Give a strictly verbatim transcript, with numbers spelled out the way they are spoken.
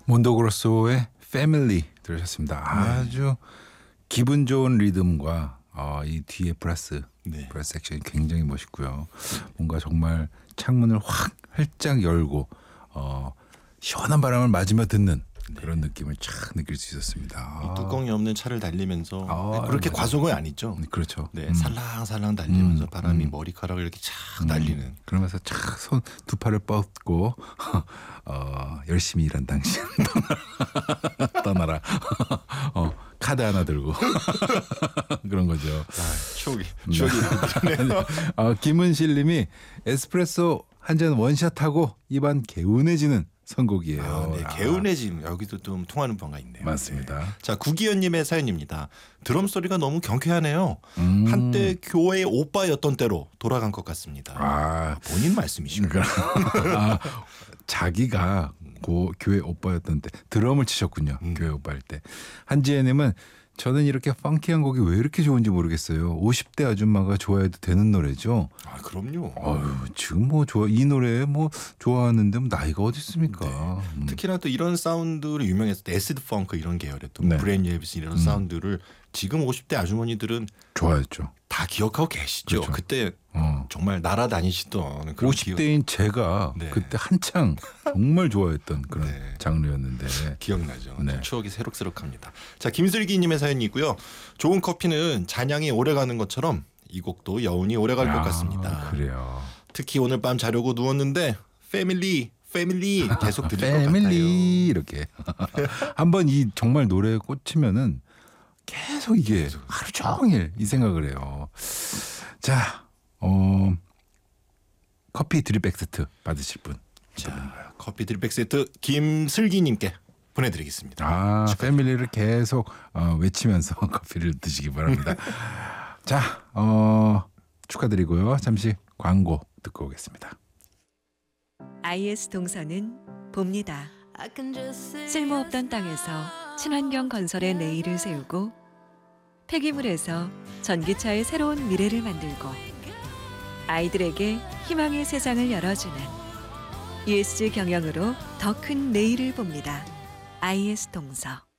몬도그로소의 패밀리 들으셨습니다. 아주 기분 좋은 리듬과 어, 이 뒤에 브라스, 네. 브라스 섹션이 굉장히 멋있고요. 뭔가 정말 창문을 확 활짝 열고 어, 시원한 바람을 맞으며 듣는 그런 느낌을 착 느낄 수 있었습니다. 뚜껑이 없는 차를 달리면서 아, 그렇게 맞아요. 과속은 아니죠. 그렇죠. 네, 음. 살랑살랑 달리면서 음, 바람이 음. 머리카락을 이렇게 착 날리는. 그러면서 착 손 두 팔을 뻗고 어, 열심히 일한 당신 떠나라. 떠나라. 어, 카드 하나 들고 그런 거죠. 아, 추억이 추억이 나네요. 어, 김은실님이 에스프레소 한 잔 원샷하고 입안 개운해지는 선곡이에요. 아, 네, 개운해짐 여기도 좀 통하는 바가 있네요. 맞습니다. 네. 자, 구기현님의 사연입니다. 드럼 소리가 너무 경쾌하네요. 음. 한때 교회 오빠였던 때로 돌아간 것 같습니다. 아, 본인 말씀이시고. 아, 자기가 고 교회 오빠였던 때 드럼을 치셨군요. 음. 교회 오빠일 때. 한지혜님은 저는 이렇게 펑키한 곡이 왜 이렇게 좋은지 모르겠어요. 오십 대 아줌마가 좋아해도 되는 노래죠. 아, 그럼요. 어휴, 지금 뭐 좋아 이 노래 뭐 좋아하는데 뭐 나이가 어디 있습니까? 네. 음. 특히나 또 이런 사운드를 유명했을 때 에시드 펑크 이런 계열의 또 네. 브랜 예비스 이런 음. 사운드를 지금 오십 대 아주머니들은 좋아했죠. 다 기억하고 계시죠. 그렇죠. 그때 어. 정말 날아다니시던 그런 오십 대인 제가 네. 그때 한창 정말 좋아했던 그런 네. 장르였는데. 기억... 기억나죠. 네. 추억이 새록새록합니다. 자, 김슬기님의 사연이고요. 좋은 커피는 잔향이 오래가는 것처럼 이 곡도 여운이 오래갈 것 아, 같습니다. 그래요. 특히 오늘 밤 자려고 누웠는데 패밀리 패밀리 계속 들릴 것 같아요. 패밀리 이렇게 한번 이 정말 노래에 꽂히면은 계속 이게 하루 종일 이 생각을 해요. 자, 어, 커피 드립백 세트 받으실 분. 자, 커피 드립백 세트 김슬기님께 보내드리겠습니다. 아, 패밀리를 계속 어, 외치면서 커피를 드시기 바랍니다. 자, 어, 축하드리고요. 잠시 광고 듣고 오겠습니다. 아이에스 동서는 봅니다. 쓸모없던 땅에서 친환경 건설의 내일을 세우고 폐기물에서 전기차의 새로운 미래를 만들고 아이들에게 희망의 세상을 열어주는 이에스지 경영으로 더 큰 내일을 봅니다. 아이에스 동서.